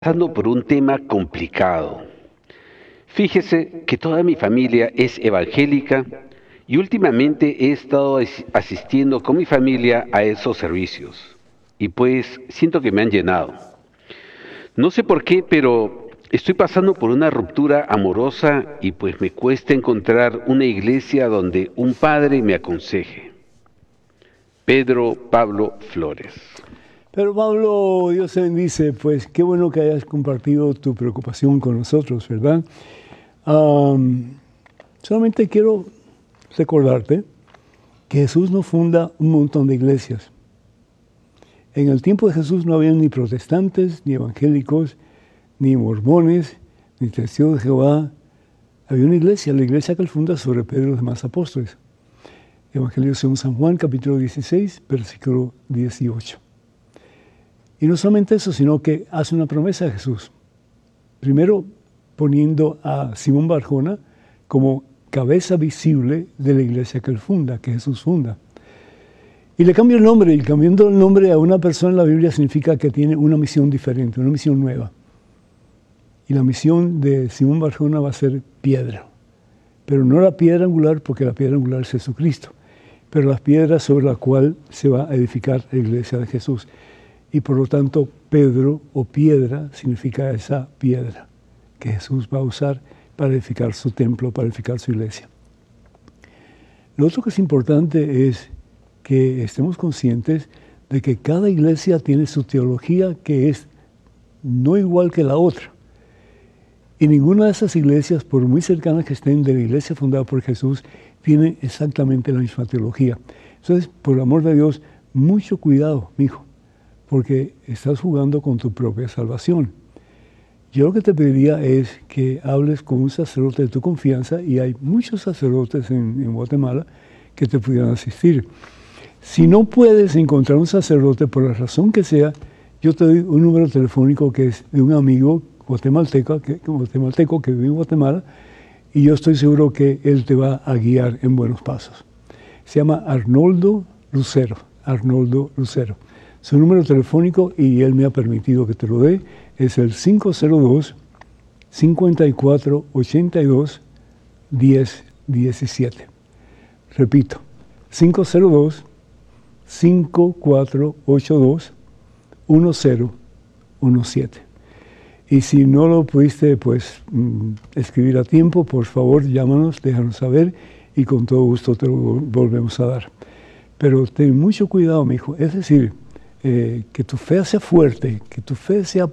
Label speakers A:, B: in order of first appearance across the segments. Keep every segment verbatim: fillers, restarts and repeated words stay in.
A: Pasando por un tema complicado. Fíjese que toda mi familia es evangélica y últimamente he estado as- asistiendo con mi familia a esos servicios y pues siento que me han llenado. No sé por qué, pero estoy pasando por una ruptura amorosa y pues me cuesta encontrar una iglesia donde un padre me aconseje. Pedro Pablo Flores.
B: Pero Pablo, Dios te bendice, pues qué bueno que hayas compartido tu preocupación con nosotros, ¿verdad? Am, solamente quiero recordarte que Jesús no funda un montón de iglesias. En el tiempo de Jesús no había ni protestantes, ni evangélicos, ni mormones, ni testigos de Jehová. Había una iglesia, la iglesia que él funda sobre Pedro y los demás apóstoles. Evangelio según San Juan, capítulo dieciséis, versículo dieciocho. Y no solamente eso, sino que hace una promesa a Jesús. Primero poniendo a Simón Barjona como cabeza visible de la iglesia que él funda, que Jesús funda. Y le cambia el nombre, y cambiando el nombre a una persona en la Biblia significa que tiene una misión diferente, una misión nueva. Y la misión de Simón Barjona va a ser piedra. Pero no la piedra angular, porque la piedra angular es Jesucristo, pero las piedras sobre la cual se va a edificar la iglesia de Jesús. Y por lo tanto, Pedro o piedra significa esa piedra que Jesús va a usar para edificar su templo, para edificar su iglesia. Lo otro que es importante es que estemos conscientes de que cada iglesia tiene su teología que es no igual que la otra. Y ninguna de esas iglesias, por muy cercanas que estén de la iglesia fundada por Jesús, tiene exactamente la misma teología. Entonces, por el amor de Dios, mucho cuidado, mijo, porque estás jugando con tu propia salvación. Yo lo que te pediría es que hables con un sacerdote de tu confianza, y hay muchos sacerdotes en, en Guatemala que te pudieran asistir. Si no puedes encontrar un sacerdote por la razón que sea, yo te doy un número telefónico que es de un amigo guatemalteco que, guatemalteco que vive en Guatemala, y yo estoy seguro que él te va a guiar en buenos pasos. Se llama Arnoldo Lucero, Arnoldo Lucero. Su número telefónico, y él me ha permitido que te lo dé, es el cinco cero dos, cinco cuatro, ocho dos, diez diecisiete. Repito, cinco cero dos, cinco cuatro ocho dos, uno cero uno siete. Y si no lo pudiste pues, mm, escribir a tiempo, por favor, llámanos, déjanos saber, y con todo gusto te lo volvemos a dar. Pero ten mucho cuidado, mi hijo. Es decir, Eh, que tu fe sea fuerte, que tu fe sea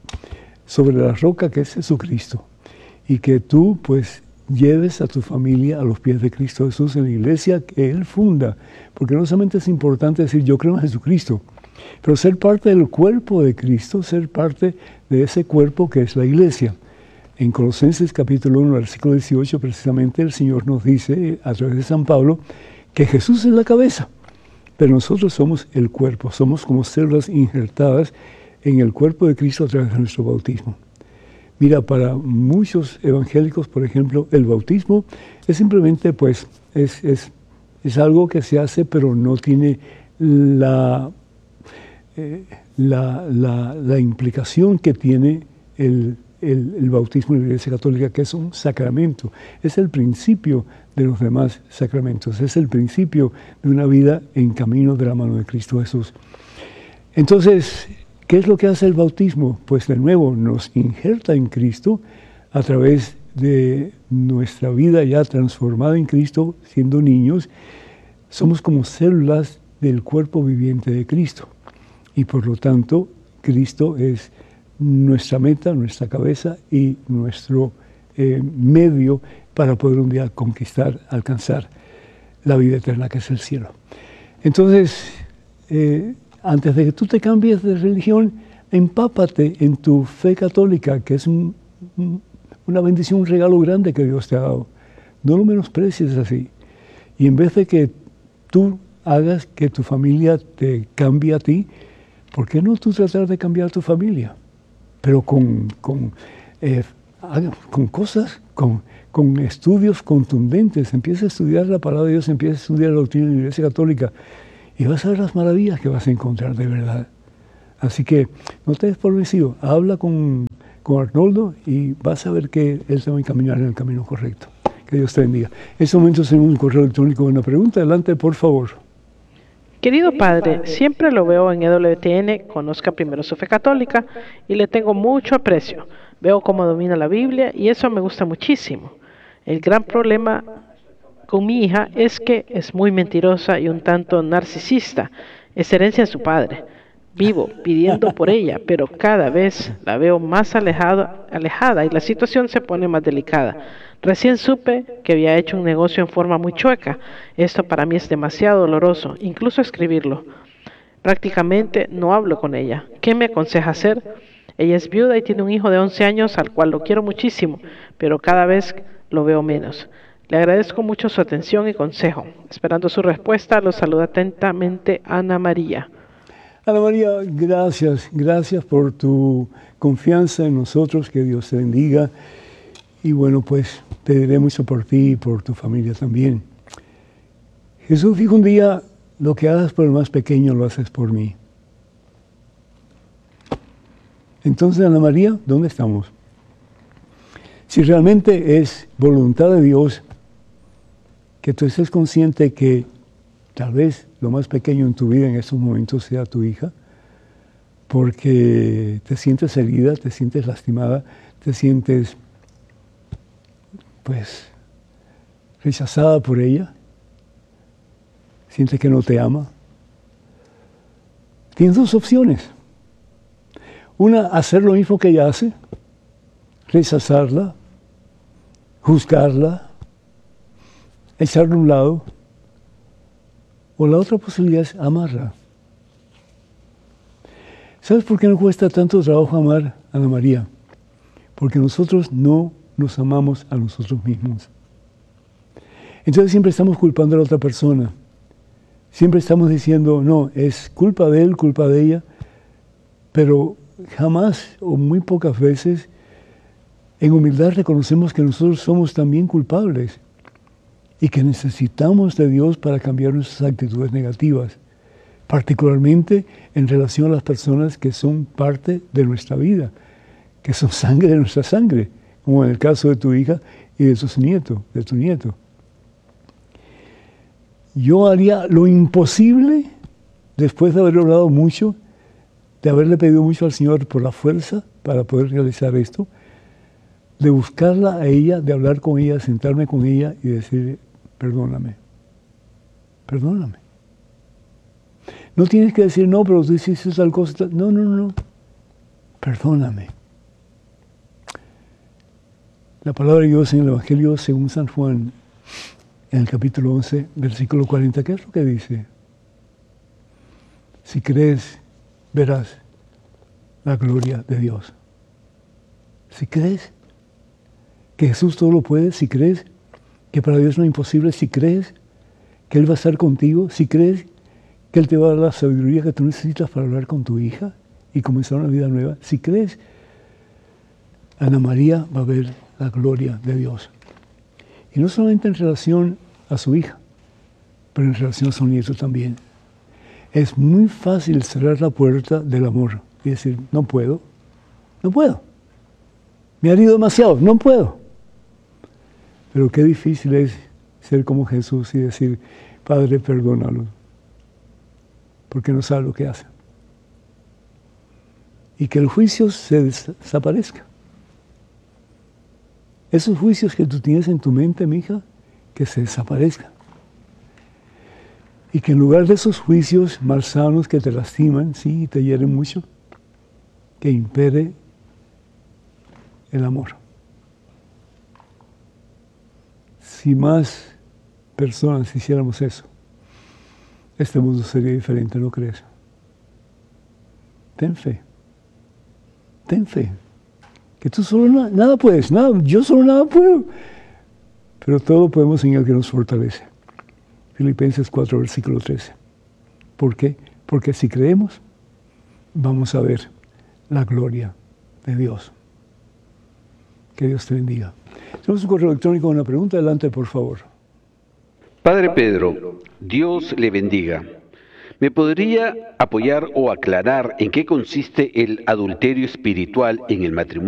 B: sobre la roca que es Jesucristo, y que tú pues lleves a tu familia a los pies de Cristo Jesús en la iglesia que Él funda, porque no solamente es importante decir yo creo en Jesucristo, pero ser parte del cuerpo de Cristo, ser parte de ese cuerpo que es la iglesia. En Colosenses capítulo uno, versículo dieciocho, precisamente el Señor nos dice a través de San Pablo que Jesús es la cabeza, pero nosotros somos el cuerpo, somos como células injertadas en el cuerpo de Cristo a través de nuestro bautismo. Mira, para muchos evangélicos, por ejemplo, el bautismo es simplemente, pues, es, es, es algo que se hace, pero no tiene la, eh, la, la, la implicación que tiene el, el, el bautismo en la Iglesia Católica, que es un sacramento. Es el principio de los demás sacramentos. Es el principio de una vida en camino de la mano de Cristo Jesús. Entonces, ¿qué es lo que hace el bautismo? Pues de nuevo nos injerta en Cristo a través de nuestra vida ya transformada en Cristo, siendo niños. Somos como células del cuerpo viviente de Cristo. Y por lo tanto, Cristo es nuestra meta, nuestra cabeza y nuestro eh, medio para poder un día conquistar, alcanzar la vida eterna que es el cielo. Entonces, eh, antes de que tú te cambies de religión, empápate en tu fe católica, que es un, un, una bendición, un regalo grande que Dios te ha dado. No lo menosprecies así. Y en vez de que tú hagas que tu familia te cambie a ti, ¿por qué no tú tratar de cambiar a tu familia? Pero con, con, eh, con cosas, con... con estudios contundentes. Empieza a estudiar la palabra de Dios, empieza a estudiar la doctrina de la Iglesia Católica, y vas a ver las maravillas que vas a encontrar de verdad. Así que no te des por vencido, habla con, con Arnoldo y vas a ver que él se va a encaminar en el camino correcto. Que Dios te bendiga. En este momento tenemos un correo electrónico con una pregunta. Adelante, por favor.
C: Querido padre, siempre lo veo en E W T N, conozca primero su fe católica y le tengo mucho aprecio. Veo cómo domina la Biblia y eso me gusta muchísimo. El gran problema con mi hija es que es muy mentirosa y un tanto narcisista. Es herencia de su padre. Vivo pidiendo por ella, pero cada vez la veo más alejada, alejada y la situación se pone más delicada. Recién supe que había hecho un negocio en forma muy chueca. Esto para mí es demasiado doloroso, incluso escribirlo. Prácticamente no hablo con ella. ¿Qué me aconseja hacer? Ella es viuda y tiene un hijo de once años al cual lo quiero muchísimo, pero cada vez lo veo menos. Le agradezco mucho su atención y consejo. Esperando su respuesta, lo saluda atentamente Ana María.
B: Ana María, gracias, gracias por tu confianza en nosotros, que Dios te bendiga. Y bueno, pues te diré mucho por ti y por tu familia también. Jesús dijo un día, lo que hagas por el más pequeño lo haces por mí. Entonces, Ana María, ¿dónde estamos? Si realmente es voluntad de Dios que tú estés consciente que tal vez lo más pequeño en tu vida en estos momentos sea tu hija, porque te sientes herida, te sientes lastimada, te sientes pues rechazada por ella, sientes que no te ama. Tienes dos opciones. Una, hacer lo mismo que ella hace, rechazarla, juzgarla, echarla a un lado. O la otra posibilidad es amarla. ¿Sabes por qué nos cuesta tanto trabajo amar a Ana María? Porque nosotros no nos amamos a nosotros mismos. Entonces siempre estamos culpando a la otra persona. Siempre estamos diciendo, no, es culpa de él, culpa de ella, pero jamás o muy pocas veces en humildad reconocemos que nosotros somos también culpables y que necesitamos de Dios para cambiar nuestras actitudes negativas, particularmente en relación a las personas que son parte de nuestra vida, que son sangre de nuestra sangre, como en el caso de tu hija y de tus nietos, de tu nieto. Yo haría lo imposible, después de haber orado mucho, de haberle pedido mucho al Señor por la fuerza para poder realizar esto, de buscarla a ella, de hablar con ella, sentarme con ella y decirle, perdóname, perdóname. No tienes que decir, no, pero tú hiciste tal cosa. No, no, no, perdóname. La palabra de Dios en el Evangelio según San Juan, en el capítulo once, versículo cuarenta, ¿qué es lo que dice? Si crees, verás la gloria de Dios. Si crees que Jesús todo lo puede, si crees que para Dios no es imposible, si crees que Él va a estar contigo, si crees que Él te va a dar la sabiduría que tú necesitas para hablar con tu hija y comenzar una vida nueva, si crees, Ana María va a ver la gloria de Dios. Y no solamente en relación a su hija, pero en relación a su nieto también. Es muy fácil cerrar la puerta del amor y decir, no puedo, no puedo. Me ha herido demasiado, no puedo. Pero qué difícil es ser como Jesús y decir, Padre, perdónalo, porque no sabe lo que hace. Y que el juicio se desaparezca. Esos juicios que tú tienes en tu mente, mi hija, que se desaparezcan. Y que en lugar de esos juicios malsanos que te lastiman, sí, y te hieren mucho, que impere el amor. Si más personas hiciéramos eso, este mundo sería diferente, ¿no crees? Ten fe. Ten fe. Que tú solo nada, nada puedes, nada, yo solo nada puedo. Pero todo podemos en el que nos fortalece. Filipenses cuatro, versículo trece. ¿Por qué? Porque si creemos, vamos a ver la gloria de Dios. Que Dios te bendiga. Tenemos un correo electrónico con una pregunta. Adelante, por favor.
A: Padre Pedro, Dios le bendiga. ¿Me podría apoyar o aclarar en qué consiste el adulterio espiritual en el matrimonio?